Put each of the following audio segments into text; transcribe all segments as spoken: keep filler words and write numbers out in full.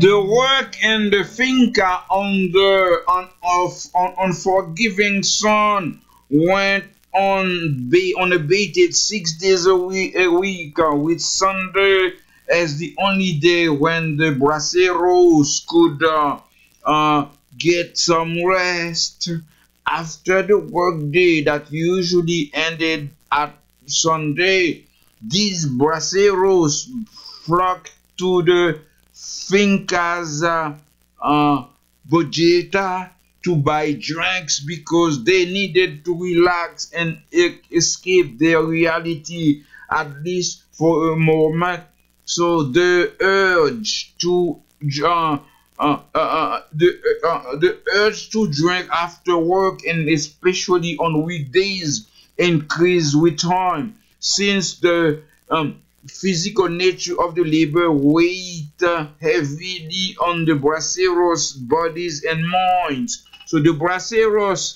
The work in the finca on the on of on unforgiving sun went on be unabated six days a week, a week uh, with Sunday as the only day when the braceros could uh, uh, get some rest after the workday that usually ended at Sunday. These braceros flocked to the fincas uh, uh, bodega to buy drinks because they needed to relax and e- escape their reality at least for a moment. So the urge to uh, uh, uh, uh, the uh, uh, the urge to drink after work and especially on weekdays increase with time since the um, physical nature of the labor weighed uh, heavily on the braceros' bodies and minds. So the braceros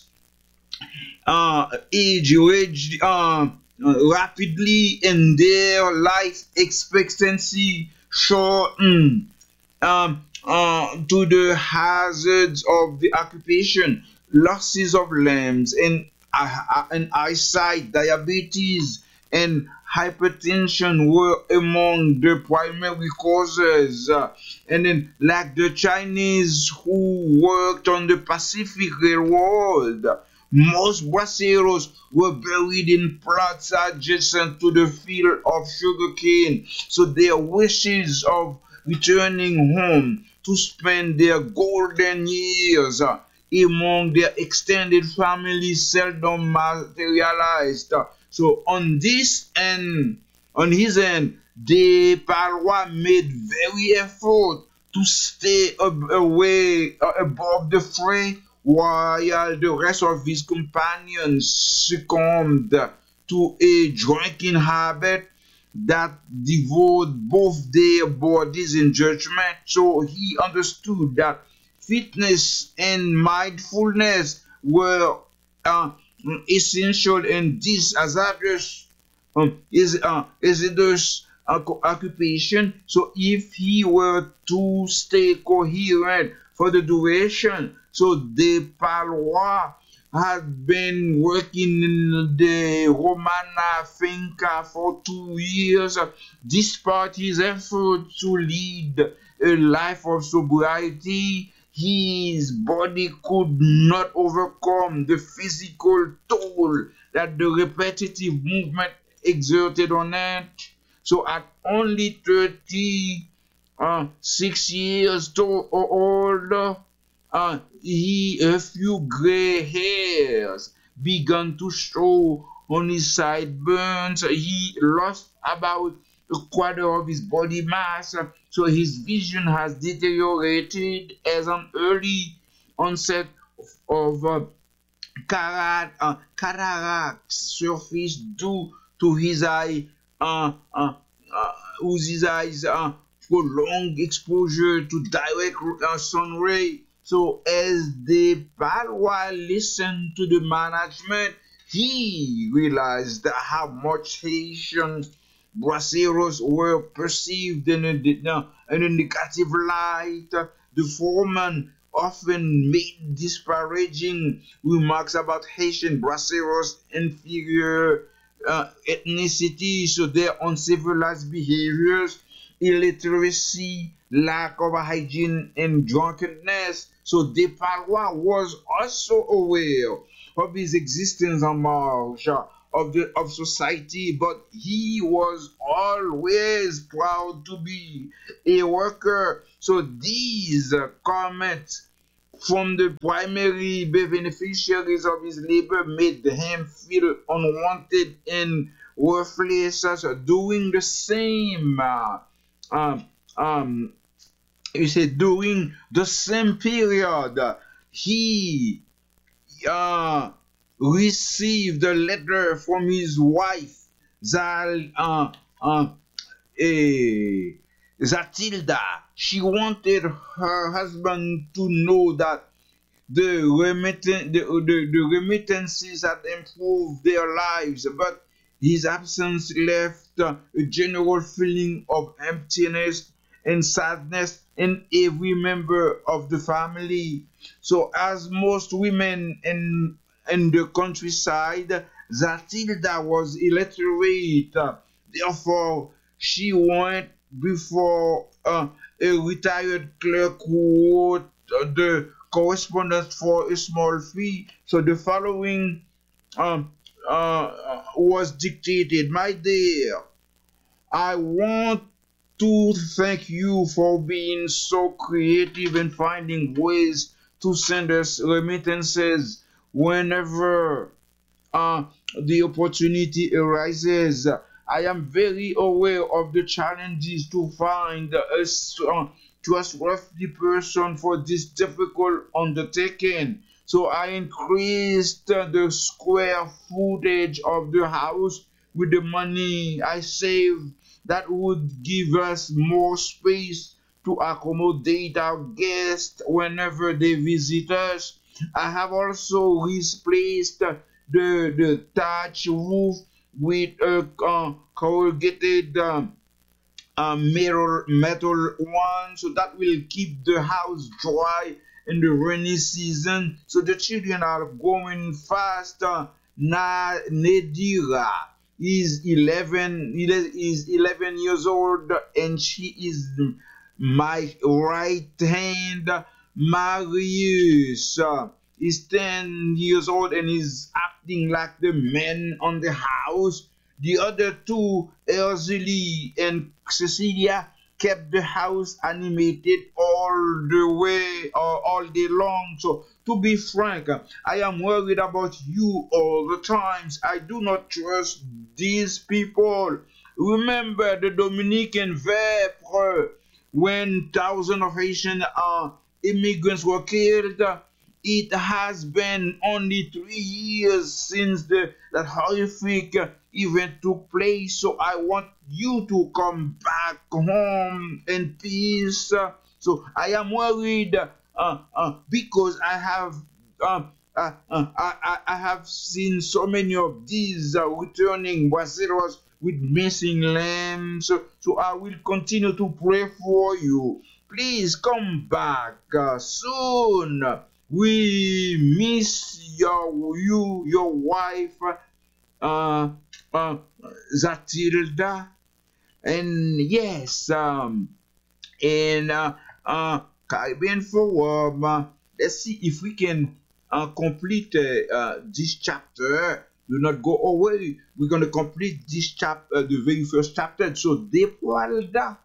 uh, age aged uh, rapidly and their life expectancy shortened um, uh, to the hazards of the occupation, losses of limbs and, uh, uh, and eyesight, diabetes, and hypertension were among the primary causes. Uh, and then, like the Chinese who worked on the Pacific Railroad, most braceros were buried in plots adjacent to the field of sugarcane, so their wishes of returning home to spend their golden years uh, among their extended family seldom materialized. So on this end, on his end, De Palwa made very effort to stay ab- away uh, above the fray while the rest of his companions succumbed to a drinking habit that devoured both their bodies and judgment. So he understood that fitness and mindfulness were uh, essential in this hazardous um, is uh, hazardous occu- occupation. So if he were to stay coherent for the duration, so De Palwa had been working in the Romana finca for two years, despite his effort to lead a life of sobriety. His body could not overcome the physical toll that the repetitive movement exerted on it. So at only thirty uh, six years to- old, uh, he a few gray hairs began to show on his sideburns. He lost about a quarter of his body mass, so his vision has deteriorated as an early onset of uh, cataracts uh, cataract surfaced due to his eye uh, uh, uh, whose his eyes uh, prolonged exposure to direct uh, sun ray. So as the Balwa listened to the management, he realized how much Haitian braceros were perceived in a, in a negative light. The foreman often made disparaging remarks about Haitian braceros' inferior uh, ethnicity, so their uncivilized behaviors, illiteracy, lack of hygiene, and drunkenness. So De Palwa was also aware of his existence en marge uh, of the of society, but he was always proud to be a worker. So these uh, comments from the primary beneficiaries of his labor made him feel unwanted and worthless. So doing the same, uh, um, um, you say during the same period, uh, he uh, received a letter from his wife, Zal, uh, uh, eh, Zatilda. She wanted her husband to know that the, remitten- the, the, the remittances had improved their lives, but his absence left uh, a general feeling of emptiness and sadness in every member of the family. So, as most women in in the countryside, Zatilda was illiterate. Uh, Therefore, she went before uh, a retired clerk who wrote uh, the correspondence for a small fee. So the following um, uh, was dictated. My dear, I want to thank you for being so creative and finding ways to send us remittances whenever uh, the opportunity arises. I am very aware of the challenges to find a s- uh, trustworthy person for this difficult undertaking. So I increased uh, the square footage of the house with the money I saved. That would give us more space to accommodate our guests whenever they visit us. I have also replaced the the thatch roof with a uh, corrugated um, uh, metal metal one, so that will keep the house dry in the rainy season. So the children are going fast. Uh, Na Nedira is eleven is eleven years old, and she is my right hand. Marius uh, is ten years old and is acting like the man on the house. The other two, Elsie and Cecilia, kept the house animated all the way or all day long. So, to be frank, I am worried about you all the times. I do not trust these people. Remember the Dominican Vepre when thousands of Haitian uh, immigrants were killed. It has been only three years since the, that horrific uh, event took place, so I want you to come back home in peace. Uh, so I am worried uh, uh, because I have um, uh, uh, I, I, I have seen so many of these uh, returning Brazilians with missing limbs. So, so I will continue to pray for you. Please come back uh, soon. We miss your you your wife uh, uh Zatilda, and yes, um in uh, uh Caribbean Forum. Uh, let's see if we can uh, complete uh, uh, this chapter. Do not go away. We're gonna complete this chapter, the very first chapter. So Depualda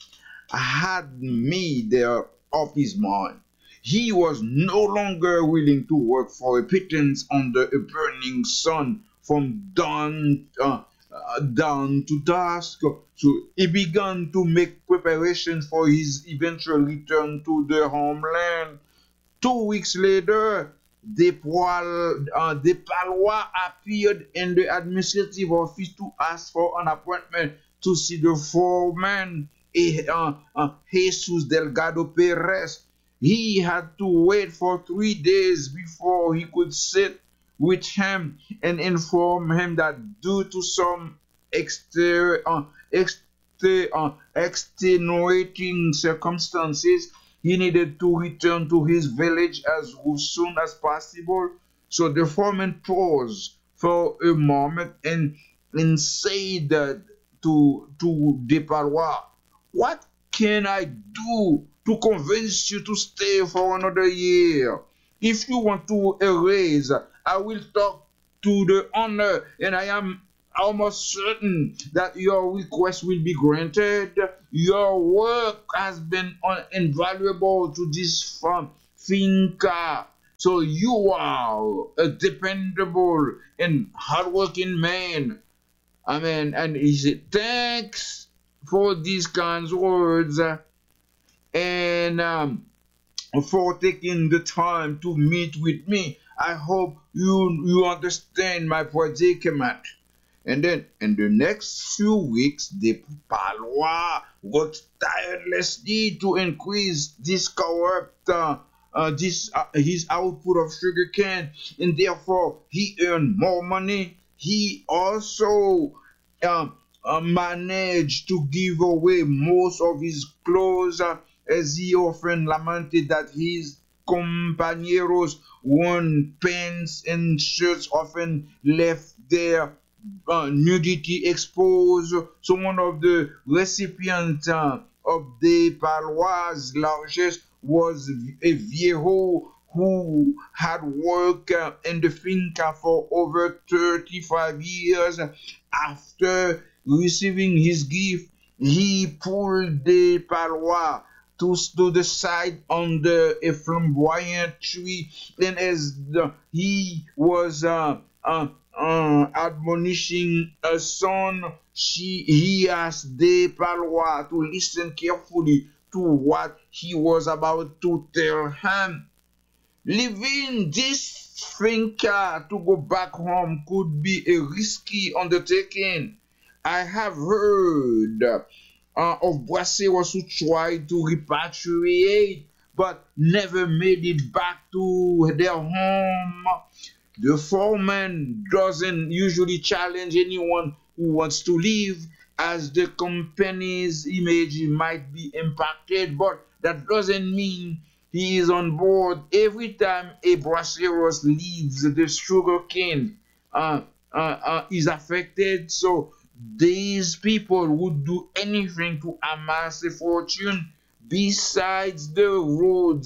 had made uh, up his mind. He was no longer willing to work for a pittance under a burning sun from dawn uh, uh, down to dusk. So he began to make preparations for his eventual return to the homeland. Two weeks later, Depoil, uh, Depalois appeared in the administrative office to ask for an appointment to see the foreman, eh, uh, uh, Jesus Delgado Perez. He had to wait for three days before he could sit with him and inform him that due to some exter- uh, exter- uh, extenuating circumstances, he needed to return to his village as soon as possible. So the foreman paused for a moment and, and said that to, to Depalois, "What can I do to convince you to stay for another year? If you want to erase, I will talk to the owner, and I am almost certain that your request will be granted. Your work has been un- invaluable to this farm, finca. So you are a dependable and hardworking man." I mean, and he said, "Thanks for these kind words, uh, and um, for taking the time to meet with me. I hope you you understand my predicament." And then in the next few weeks, the Palois worked tirelessly to increase this corrupt uh, uh, this uh, his output of sugarcane, and therefore he earned more money. He also um, uh, managed to give away most of his clothes uh, as he often lamented that his compañeros worn pants and shirts often left their uh, nudity exposed. So one of the recipients uh, of De Palois' largesse was a viejo who had worked uh, in the finca for over thirty-five years. After receiving his gift, he pulled De Palois to, to the side under a flamboyant tree, and as the, he was uh, uh, uh, admonishing a son, she, he asked De Palois to listen carefully to what he was about to tell him. Leaving this finca to go back home could be a risky undertaking. I have heard uh, of Braceros who tried to repatriate but never made it back to their home. The foreman doesn't usually challenge anyone who wants to leave, as the company's image might be impacted, but that doesn't mean he is on board every time a Braceros leaves. The sugarcane uh, uh, uh, is affected, so these people would do anything to amass a fortune. Besides the roads,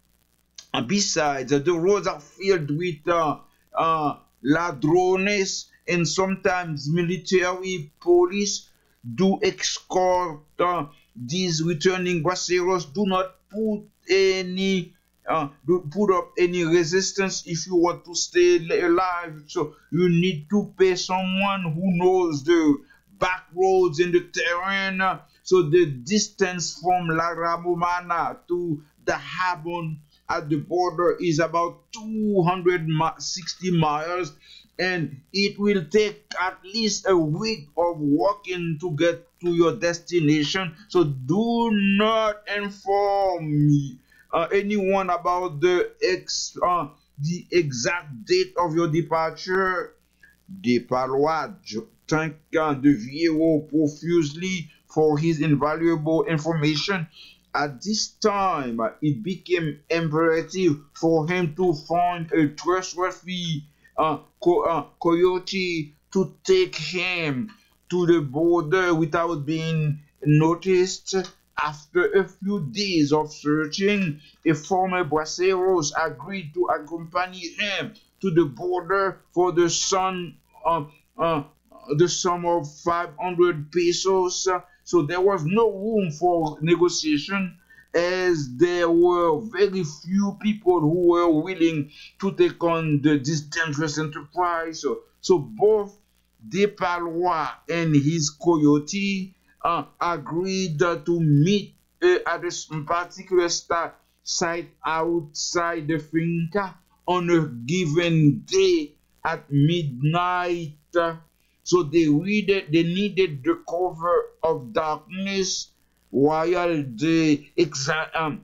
uh, besides uh, the roads are filled with uh, uh, ladrones, and sometimes military police do escort uh, these returning braceros. Do not put any uh, do put up any resistance if you want to stay alive. So you need to pay someone who knows the back roads in the terrain. So the distance from La Ramomana to the Habon at the border is about two hundred sixty miles, and it will take at least a week of walking to get to your destination. So do not inform me, uh, anyone about the ex uh, the exact date of your departure. De Palois thanked the Viejo profusely for his invaluable information. At this time, it became imperative for him to find a trustworthy uh, co uh, coyote to take him to the border without being noticed. After a few days of searching, a former Braceros agreed to accompany him to the border for the sum, uh, uh, the sum of five hundred pesos. So there was no room for negotiation, as there were very few people who were willing to take on the, this dangerous enterprise. So, so both De Palois and his coyote uh, agreed uh, to meet uh, at a particular start, site outside the finca on a given day at midnight. So they needed, they needed the cover of darkness while they exa um,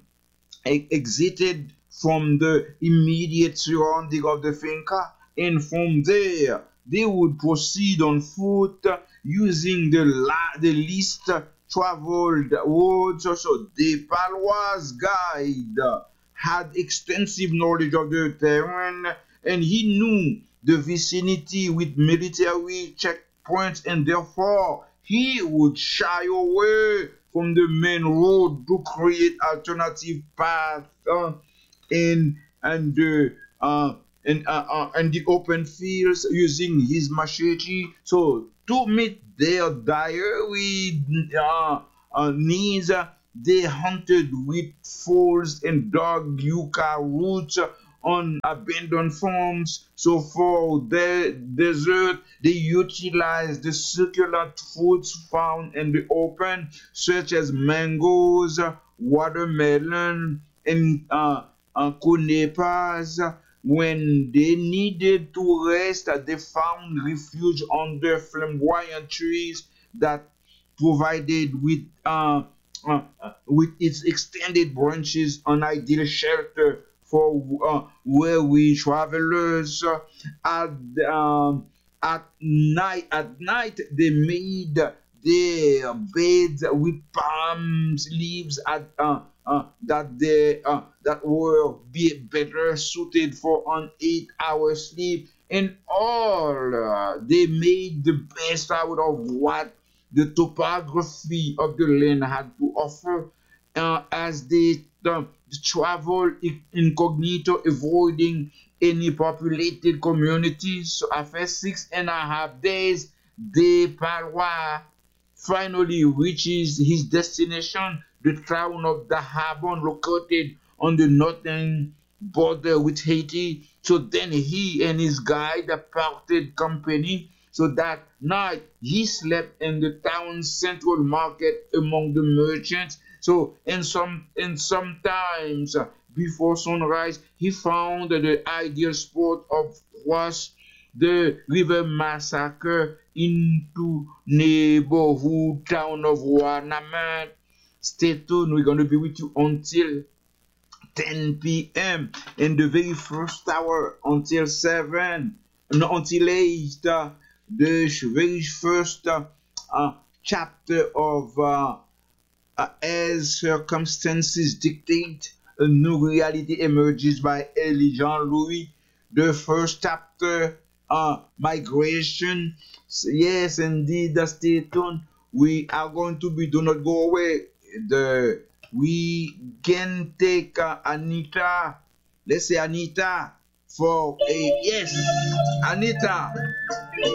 exited from the immediate surrounding of the finca, and from there they would proceed on foot using the la the least traveled roads. So De Palois' guide had extensive knowledge of the terrain, and he knew the vicinity with military checkpoints, and therefore he would shy away from the main road to create alternative paths uh, in and the uh, in, uh, uh, in the open fields using his machete. So to meet their diary uh, uh, needs, uh, they hunted with fowls and dug yucca roots on abandoned farms. So for the desert, they utilized the succulent fruits found in the open, such as mangoes, watermelon, and uh, uh, conepas. When they needed to rest, they found refuge under flamboyant trees that provided with uh, uh, with its extended branches an ideal shelter for uh, weary travelers. Uh, at um, at night, at night they made their beds with palm um leaves at uh, uh, that they uh, that were be better suited for an eight hour sleep, and all uh, they made the best out of what the topography of the land had to offer, uh, as they uh, travel incognito, avoiding any populated communities. So after six and a half days, De Palois finally reaches his destination, the town of Dahabon, located on the northern border with Haiti. So then he and his guide parted company. So that night he slept in the town's central market among the merchants. So and some and sometimes uh, before sunrise, he found the ideal spot of cross the river massacre into neighborhood town of Wanaman. Stay tuned. We're going to be with you until ten p m in the very first hour until seven, no, until eight. Uh, the very first uh, uh, chapter of uh, uh, As Circumstances Dictate, a New Reality Emerges by Elie Jean Louis. The first chapter, uh, Migration. So, yes, indeed, uh, stay tuned. We are going to be, do not go away. The We can take uh, Anita, let's say Anita, for a, yes, Anita.